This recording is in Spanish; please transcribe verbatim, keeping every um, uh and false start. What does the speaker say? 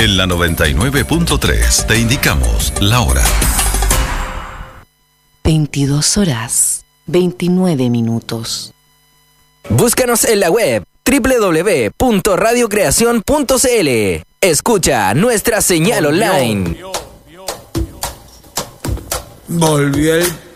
En la noventa y nueve punto tres te indicamos la hora. veintidós horas, veintinueve minutos. Búscanos en la web doble u doble u doble u punto radio creación punto c l. Escucha nuestra señal online. Volvió el